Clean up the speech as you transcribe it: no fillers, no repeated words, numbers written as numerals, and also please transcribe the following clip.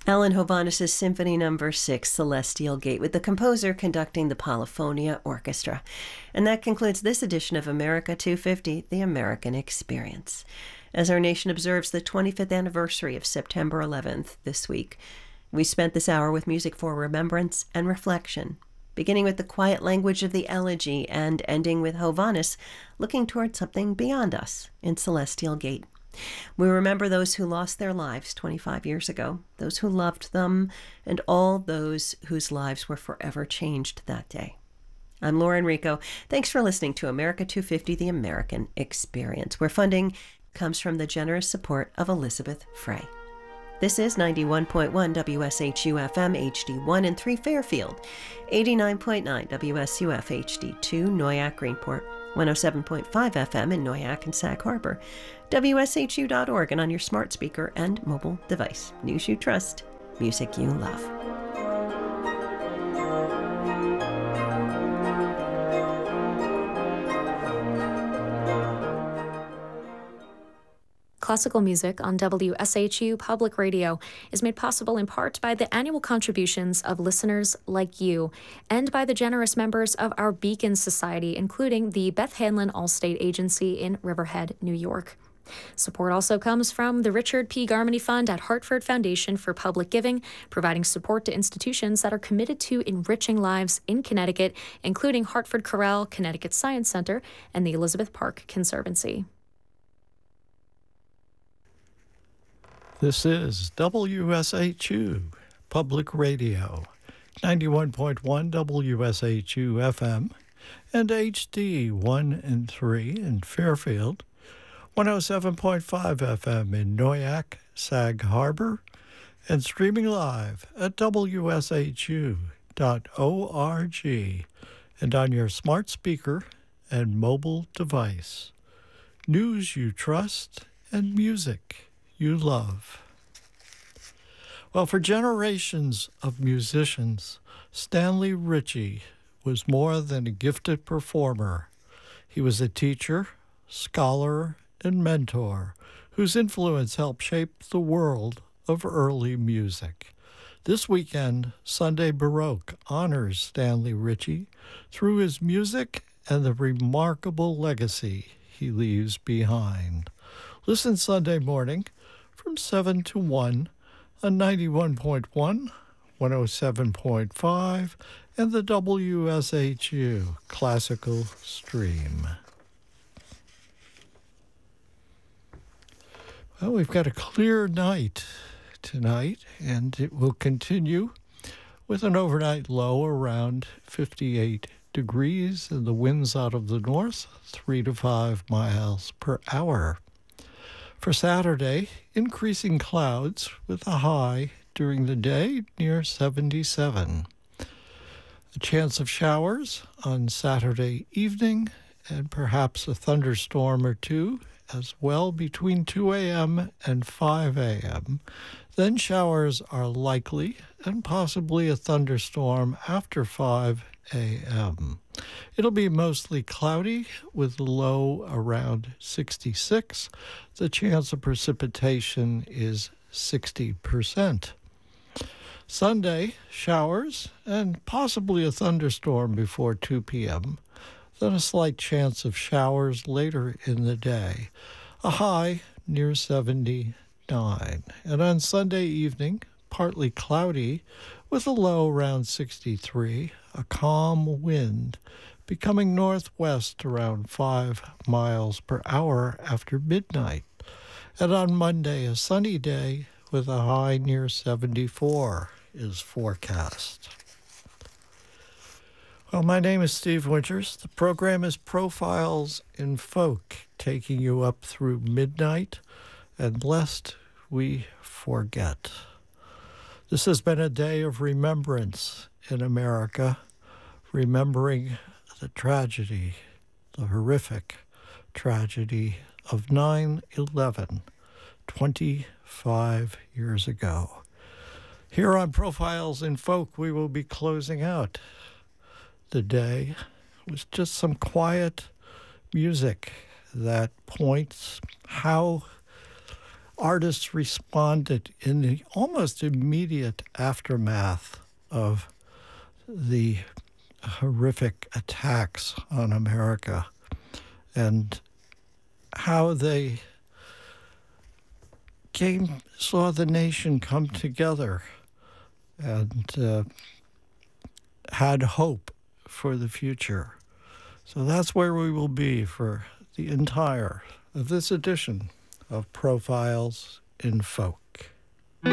Alan Hovhannis's Symphony No. 6, Celestial Gate, with the composer conducting the Polyphonia Orchestra. And that concludes this edition of America 250, The American Experience. As our nation observes the 25th anniversary of September 11th this week, we spent this hour with music for remembrance and reflection, beginning with the quiet language of the elegy and ending with Hovhannis looking toward something beyond us in Celestial Gate. We remember those who lost their lives 25 years ago, those who loved them, and all those whose lives were forever changed that day. I'm Laura Enrico. Thanks for listening to America 250, The American Experience, where funding comes from the generous support of Elizabeth Frey. This is 91.1 WSHU-FM HD1 in 3 Fairfield, 89.9 WSUF HD2 Noyak Greenport, 107.5 FM in Noyak and Sag Harbor, WSHU.org, and on your smart speaker and mobile device. News you trust, music you love. Classical music on WSHU Public Radio is made possible in part by the annual contributions of listeners like you and by the generous members of our Beacon Society, including the Beth Hanlon Allstate Agency in Riverhead, New York. Support also comes from the Richard P. Garmany Fund at Hartford Foundation for Public Giving, providing support to institutions that are committed to enriching lives in Connecticut, including Hartford Corral, Connecticut Science Center, and the Elizabeth Park Conservancy. This is WSHU Public Radio, 91.1 WSHU FM, and HD 1 and 3 in Fairfield, 107.5 FM in Noyak, Sag Harbor, and streaming live at WSHU.org and on your smart speaker and mobile device. News you trust and music you love. Well, for generations of musicians, Stanley Ritchie was more than a gifted performer. He was a teacher, scholar, and mentor whose influence helped shape the world of early music. This weekend, Sunday Baroque honors Stanley Ritchie through his music and the remarkable legacy he leaves behind. Listen Sunday morning from 7 to 1 on 91.1, 107.5, and the WSHU Classical Stream. Well, we've got a clear night tonight, and it will continue with an overnight low around 58 degrees and the winds out of the north, 3 to 5 miles per hour. For Saturday, increasing clouds with a high during the day near 77. A chance of showers on Saturday evening and perhaps a thunderstorm or two as well between 2 a.m. and 5 a.m. Then showers are likely and possibly a thunderstorm after 5 a.m. It'll be mostly cloudy with a low around 66. The chance of precipitation is 60%. Sunday, showers and possibly a thunderstorm before 2 p.m., then a slight chance of showers later in the day, a high near 79. And on Sunday evening, partly cloudy with a low around 63, a calm wind becoming northwest around 5 miles per hour after midnight. And on Monday, a sunny day with a high near 74 is forecast. Well, my name is Steve Winters. The program is Profiles in Folk, taking you up through midnight, and lest we forget. This has been a day of remembrance in America, remembering the tragedy, the horrific tragedy of 9/11, 25 years ago. Here on Profiles in Folk, we will be closing out the day with just some quiet music that points how artists responded in the almost immediate aftermath of the horrific attacks on America, and how they saw the nation come together and had hope for the future. So that's where we will be for the entire of this edition of Profiles in Folk.